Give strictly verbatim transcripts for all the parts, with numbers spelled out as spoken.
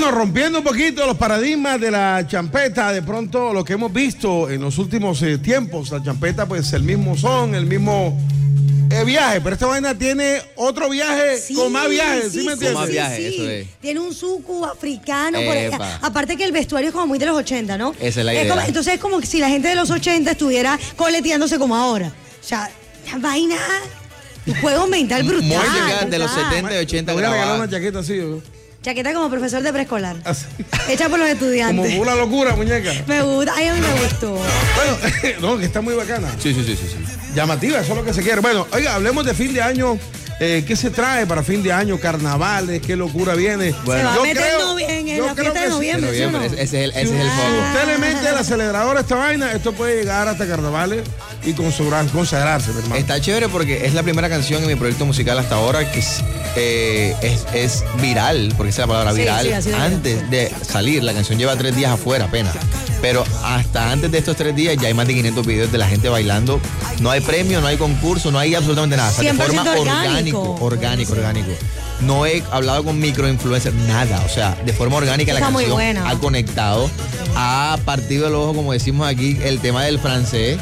Bueno, rompiendo un poquito los paradigmas de la champeta, de pronto lo que hemos visto en los últimos eh, tiempos, la champeta pues el mismo son, el mismo eh, viaje, pero esta vaina tiene otro viaje sí, con más viajes, ¿sí, sí, me sí, entiendes? Con más viajes, sí. eso es. Tiene un suku africano, por Epa. allá. Aparte que el vestuario es como muy de los ochenta, ¿no? Esa es la Es idea. como- entonces es como que si la gente de los ochenta estuviera coleteándose como ahora. O sea, la vaina, un juego mental brutal. Música de los brutal. setenta y ochenta Te voy a regalar grabada. una chaqueta así, ¿no? Chaqueta como profesor de preescolar. Así. Hecha por los Como estudiantes. una locura, muñeca. Me gusta, ay, a mí me gustó. Bueno, no, que está muy bacana. Sí, sí, sí, sí, sí. Llamativa, eso es lo que se quiere. Bueno, oiga, hablemos de fin de año. Eh, ¿Qué se trae para fin de año? Carnavales, qué locura viene. Se va a yo meter creo- novie- en yo la creo fiesta que de sí. noviembre, ¿sí o no? Noviembre, ese es el, ese es el Si foco. usted le mete el acelerador a esta vaina, esto puede llegar hasta carnavales y consagrar- consagrarse, mi hermano. Está chévere porque es la primera canción en mi proyecto musical hasta ahora que es, eh, es, es viral, porque esa es la palabra Sí, viral. sí, ha sido viral. Antes de salir, la canción lleva tres días afuera apenas. Pero hasta antes de estos tres días ya hay más de quinientos videos de la gente bailando. No hay premio, no hay concurso, no hay absolutamente nada. O sea, de cien por ciento forma orgánico. orgánico, orgánico, Buenísimo. orgánico. No he hablado con microinfluencers, nada. O sea, de forma orgánica la Está muy canción buena. ha conectado, ha partido el ojo, como decimos aquí, el tema del francés.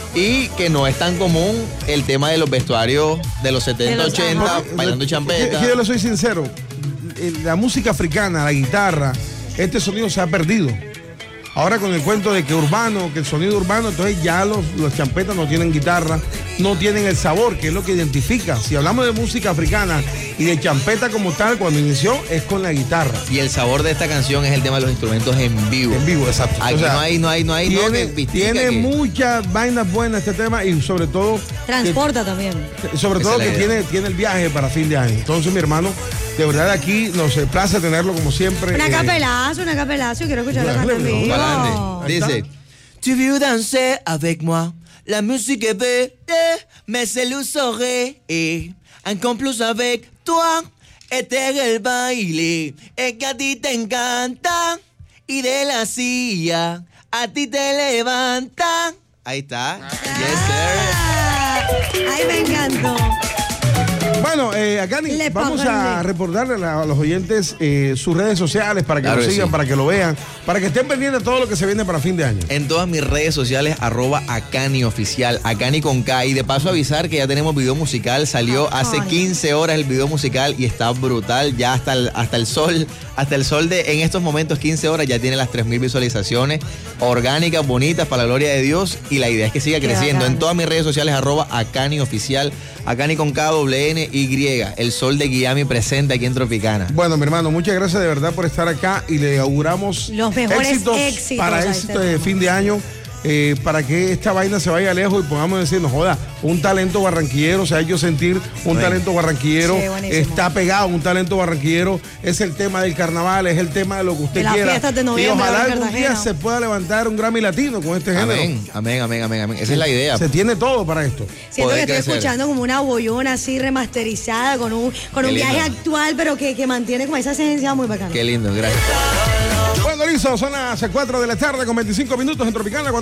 Y que no es tan común el tema de los vestuarios de los setenta, De los- ochenta, ajá. bailando Es champeta. que yo le soy sincero, eh, la música africana, la guitarra, este sonido se ha perdido. Ahora con el cuento de que urbano, que el sonido urbano, entonces ya los, los champetas no tienen guitarra, no tienen el sabor, que es lo que identifica. Si hablamos de música africana y de champeta como tal, cuando inició, es con la guitarra. Y el sabor de esta canción es el tema de los instrumentos en vivo. En vivo, exacto. Aquí O sea, no hay, no hay, no hay, no, Tiene, que vistica tiene que- muchas vainas buenas este tema y sobre todo... Transporta también. que- sobre Esa todo es la que idea. tiene, tiene el viaje para fin de año. Entonces, mi hermano, de verdad aquí nos place tenerlo como siempre. Una eh, capelazo, una capelazo. Quiero escuchar la Dale, canción en no, vivo. Pa'lante. Ahí está. Dice, tu veux danser avec moi, la musique est belle, mais c'est le soirée, en plus avec toi, este es el baile, es que a ti te encanta, y de la silla, a ti te levanta. Ahí está. Yes, sir. Ah, ay, me encantó. Bueno, eh, acá ni- Le vamos pagan a de- recordarle a, la- a los oyentes eh, sus redes sociales para que Claro lo que sigan, sí. para que lo vean, para que estén pendientes de todo lo que se viene para fin de año. En todas mis redes sociales, arroba Acani Oficial, Acani con K. Y de paso avisar que ya tenemos video musical, salió hace Ay. quince horas el video musical y está brutal, ya hasta el, hasta el sol, hasta el sol de en estos momentos, quince horas, ya tiene las tres mil visualizaciones, orgánicas, bonitas, para la gloria de Dios, y la idea es que siga Qué creciendo. bacano. En todas mis redes sociales, arroba Acani Oficial, Acani con K, doble N, Y, el sol de Guiami presente aquí en Tropicana. Bueno, mi hermano, muchas gracias de verdad por estar acá y le auguramos Los mejores éxitos, éxitos para a este este tema. fin de año. eh, para que esta vaina se vaya lejos y podamos decir, no joda, un talento barranquillero se ha hecho sentir, un Bueno. talento barranquillero Sí, buenísimo. está pegado, un talento barranquillero, es el tema del carnaval, es el tema de lo que usted De las quiera. fiestas de y noviembre ojalá en algún día Cartagena. se pueda levantar un Grammy latino con este género. Amén, amén, amén, amén, amén. Esa es la idea. Se tiene todo para esto. Siento Poder que estoy crecer. escuchando como una bollona así remasterizada con un, con Qué un lindo. viaje actual, pero que, que mantiene como esa esencia muy bacana. Qué lindo, gracias. Bueno, listo, son las cuatro de la tarde con veinticinco minutos en Tropicana.